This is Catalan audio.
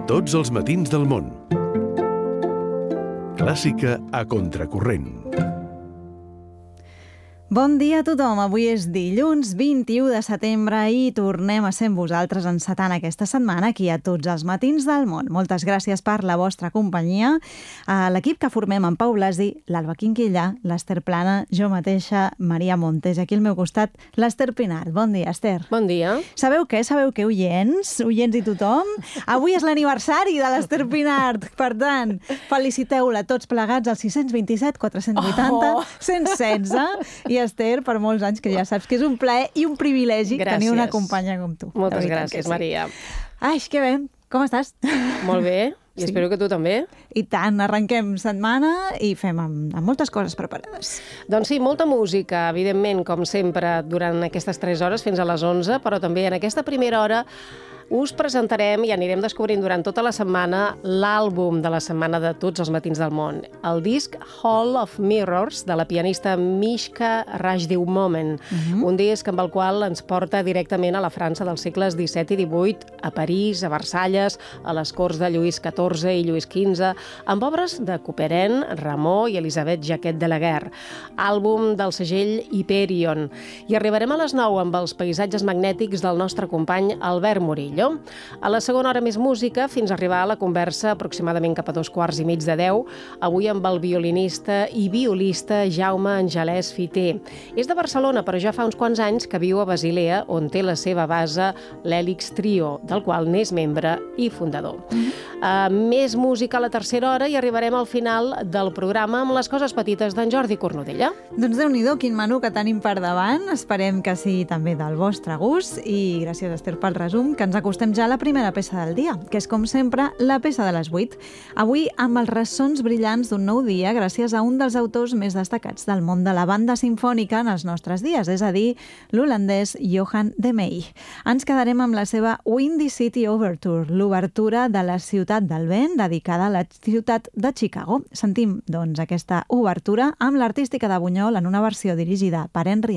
Tots els matins del món. Clàssica a contracorrent. Bon dia a tothom. Avui és dilluns 21 de setembre i tornem a ser amb vosaltres encetant aquesta setmana aquí a Tots els matins del món. Moltes gràcies per la vostra companyia. A l'equip que formem en Pau Blasi, l'Alba Quinquillà, l'Ester Plana, jo mateixa, Maria Montes, i aquí al meu costat l'Ester Pinart. Bon dia, Ester. Bon dia. Sabeu què, oients i tothom? Avui és l'aniversari de l'Ester Pinart. Per tant, feliciteu-la tots plegats al 627 480 116 i Ester, per molts anys, que ja saps que és un plaer i un privilegi tenir una companya com tu. Moltes gràcies, Maria. Ai, que bé. Com estàs? Molt bé, i espero que tu també. I tant, arrenquem setmana i fem amb moltes coses preparades. Doncs sí, molta música, evidentment, com sempre, durant aquestes 3 hores fins a les 11, però també en aquesta primera hora us presentarem i anirem descobrint durant tota la setmana l'àlbum de la setmana de Tots els matins del món, el disc Hall of Mirrors de la pianista Mishka Rajdeumomen, un disc amb el qual ens porta directament a la França dels segles XVII i XVIII, a París, a Versalles, a les corts de Lluís XIV i Lluís XV, amb obres de Couperin, Rameau i Elisabeth Jacquet de la Guerre, àlbum del segell Hyperion. I arribarem a les 9 amb els paisatges magnètics del nostre company Albert Murillo. A la segona hora més música, fins a arribar a la conversa aproximadament cap a 2:15 avui amb el violinista i violista Jaume Angelès Fiter. És de Barcelona, però ja fa uns quants anys que viu a Basilea, on té la seva base l'Hèlix Trio, del qual n'és membre i fundador. Més música a la tercera hora i arribarem al final del programa amb les coses petites d'en Jordi Cornudella. Doncs Déu-n'hi-do, quin menú que tenim per davant. Esperem que sigui també del vostre gust i gràcies, Ester, pel resum, que ens acostem ja a la primera peça del dia, que és, com sempre, la peça de les 8. Avui amb els ressons brillants d'un nou dia gràcies a un dels autors més destacats del món de la banda simfònica en els nostres dies, és a dir, l'holandès Johan de Meij. Ens quedarem amb la seva Windy City Overture, l'obertura de la ciutat del vent dedicada a la ciutat de Chicago. Sentim, doncs, aquesta obertura amb l'artística de Bunyol en una versió dirigida per Henry